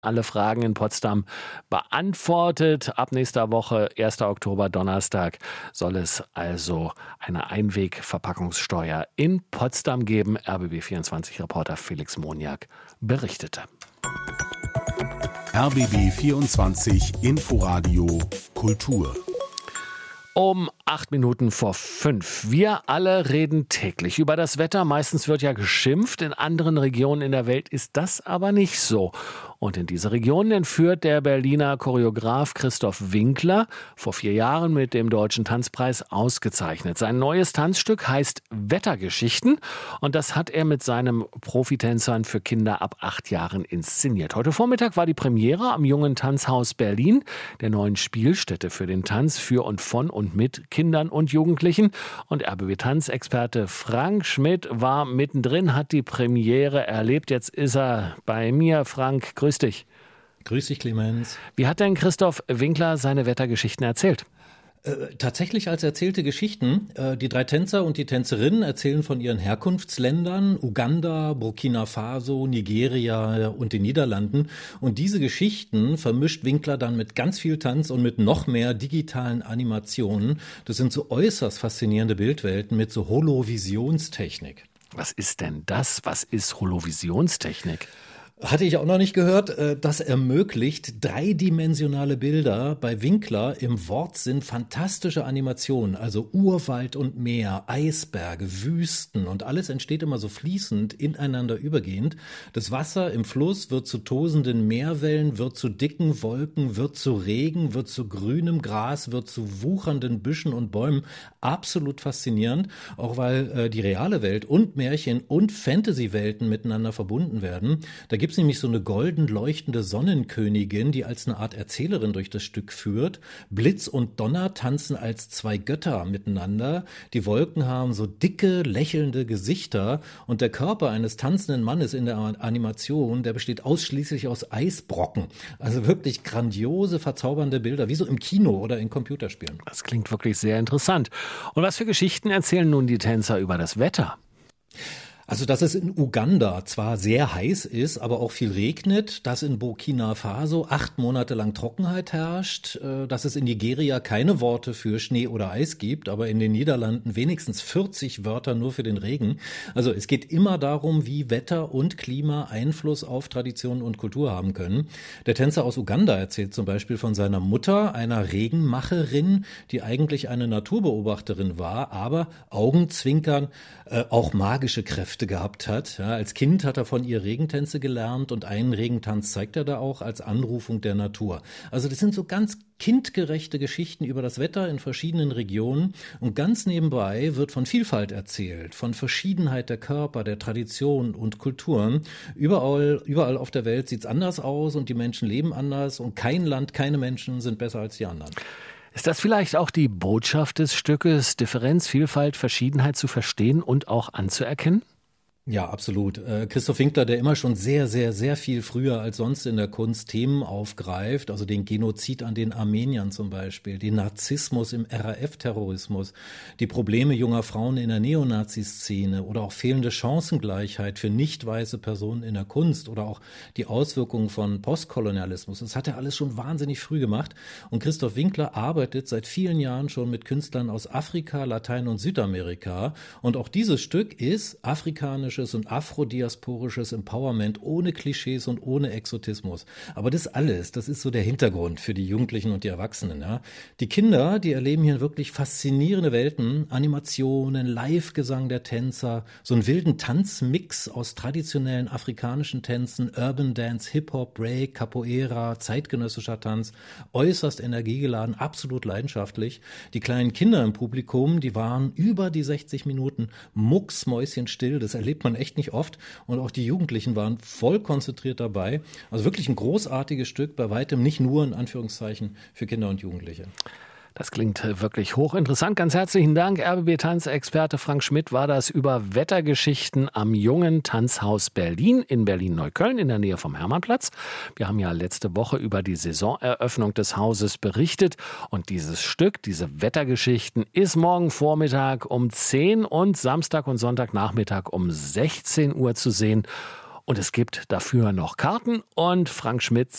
alle Fragen in Potsdam beantwortet. Ab nächster Woche, 1. Oktober, Donnerstag, soll es also eine Einwegverpackungssteuer in Potsdam geben. RBB24-Reporter Felix Moniak berichtete. RBB24 Inforadio Kultur. Um 5:08. Wir alle reden täglich über das Wetter. Meistens wird ja geschimpft. In anderen Regionen in der Welt ist das aber nicht so. Und in diese Regionen entführt der Berliner Choreograf Christoph Winkler vor 4 Jahren mit dem Deutschen Tanzpreis ausgezeichnet. Sein neues Tanzstück heißt Wettergeschichten und das hat er mit seinen Profitänzern für Kinder ab 8 Jahren inszeniert. Heute Vormittag war die Premiere am Jungen Tanzhaus Berlin, der neuen Spielstätte für den Tanz für und von und mit Kindern und Jugendlichen. Und RBB-Tanzexperte Frank Schmidt war mittendrin, hat die Premiere erlebt. Jetzt ist er bei mir. Frank, grüß dich. Grüß dich, Clemens. Wie hat denn Christoph Winkler seine Wettergeschichten erzählt? Tatsächlich als erzählte Geschichten. Die 3 Tänzer und die Tänzerinnen erzählen von ihren Herkunftsländern, Uganda, Burkina Faso, Nigeria und den Niederlanden. Und diese Geschichten vermischt Winkler dann mit ganz viel Tanz und mit noch mehr digitalen Animationen. Das sind so äußerst faszinierende Bildwelten mit so Holovisionstechnik. Was ist denn das? Was ist Holovisionstechnik? Hatte ich auch noch nicht gehört. Das ermöglicht dreidimensionale Bilder bei Winkler im Wortsinn, fantastische Animationen, also Urwald und Meer, Eisberge, Wüsten und alles entsteht immer so fließend, ineinander übergehend. Das Wasser im Fluss wird zu tosenden Meerwellen, wird zu dicken Wolken, wird zu Regen, wird zu grünem Gras, wird zu wuchernden Büschen und Bäumen. Absolut faszinierend, auch weil die reale Welt und Märchen und Fantasy-Welten miteinander verbunden werden. Da gibt es nämlich so eine golden leuchtende Sonnenkönigin, die als eine Art Erzählerin durch das Stück führt. Blitz und Donner tanzen als 2 Götter miteinander. Die Wolken haben so dicke, lächelnde Gesichter und der Körper eines tanzenden Mannes in der Animation, der besteht ausschließlich aus Eisbrocken. Also wirklich grandiose, verzaubernde Bilder, wie so im Kino oder in Computerspielen. Das klingt wirklich sehr interessant. Und was für Geschichten erzählen nun die Tänzer über das Wetter? Also, dass es in Uganda zwar sehr heiß ist, aber auch viel regnet, dass in Burkina Faso 8 Monate lang Trockenheit herrscht, dass es in Nigeria keine Worte für Schnee oder Eis gibt, aber in den Niederlanden wenigstens 40 Wörter nur für den Regen. Also es geht immer darum, wie Wetter und Klima Einfluss auf Tradition und Kultur haben können. Der Tänzer aus Uganda erzählt zum Beispiel von seiner Mutter, einer Regenmacherin, die eigentlich eine Naturbeobachterin war, aber Augenzwinkern auch magische Kräfte gehabt hat. Ja, als Kind hat er von ihr Regentänze gelernt und einen Regentanz zeigt er da auch als Anrufung der Natur. Also das sind so ganz kindgerechte Geschichten über das Wetter in verschiedenen Regionen und ganz nebenbei wird von Vielfalt erzählt, von Verschiedenheit der Körper, der Tradition und Kulturen. Überall auf der Welt sieht's anders aus und die Menschen leben anders und kein Land, keine Menschen sind besser als die anderen. Ist das vielleicht auch die Botschaft des Stückes, Differenz, Vielfalt, Verschiedenheit zu verstehen und auch anzuerkennen? Ja, absolut. Christoph Winkler, der immer schon sehr, sehr, sehr viel früher als sonst in der Kunst Themen aufgreift, also den Genozid an den Armeniern zum Beispiel, den Narzissmus im RAF-Terrorismus, die Probleme junger Frauen in der Neonazi-Szene oder auch fehlende Chancengleichheit für nicht weiße Personen in der Kunst oder auch die Auswirkungen von Postkolonialismus. Das hat er alles schon wahnsinnig früh gemacht. Und Christoph Winkler arbeitet seit vielen Jahren schon mit Künstlern aus Afrika, Latein- und Südamerika. Und auch dieses Stück ist afrikanisch und afrodiasporisches Empowerment ohne Klischees und ohne Exotismus. Aber das alles, das ist so der Hintergrund für die Jugendlichen und die Erwachsenen. Ja. Die Kinder, die erleben hier wirklich faszinierende Welten, Animationen, Live-Gesang der Tänzer, so einen wilden Tanzmix aus traditionellen afrikanischen Tänzen, Urban Dance, Hip-Hop, Break, Capoeira, zeitgenössischer Tanz, äußerst energiegeladen, absolut leidenschaftlich. Die kleinen Kinder im Publikum, die waren über die 60 Minuten mucksmäuschenstill, das erlebt man echt nicht oft und auch die Jugendlichen waren voll konzentriert dabei. Also wirklich ein großartiges Stück, bei weitem nicht nur in Anführungszeichen für Kinder und Jugendliche. Das klingt wirklich hochinteressant. Ganz herzlichen Dank. RBB-Tanzexperte Frank Schmidt war das über Wettergeschichten am Jungen Tanzhaus Berlin in Berlin-Neukölln in der Nähe vom Hermannplatz. Wir haben ja letzte Woche über die Saisoneröffnung des Hauses berichtet und dieses Stück, diese Wettergeschichten, ist morgen Vormittag um 10 und Samstag und Sonntagnachmittag um 16 Uhr zu sehen. Und es gibt dafür noch Karten und Frank Schmidt